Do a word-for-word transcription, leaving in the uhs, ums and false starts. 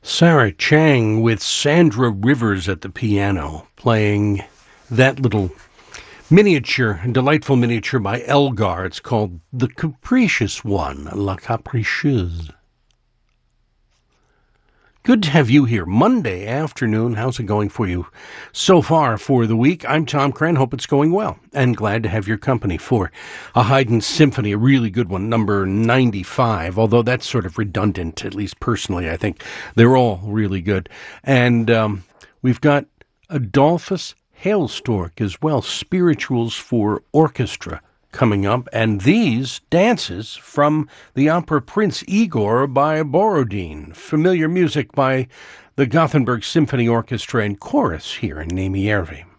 Sarah Chang with Sandra Rivers at the piano, playing that little miniature, delightful miniature by Elgar. It's called The Capricious One, La Capricieuse. Good to have you here. Monday afternoon. How's it going for you so far for the week? I'm Tom Cran. Hope it's going well. And glad to have your company for a Haydn Symphony, a really good one, number ninety-five. Although that's sort of redundant, at least personally, I think. They're all really good. And um, we've got Adolphus Hailstork as well, Spirituals for Orchestra, coming up, and these dances from the opera Prince Igor by Borodin, familiar music by the Gothenburg Symphony Orchestra and Chorus here in Nemi Järvi.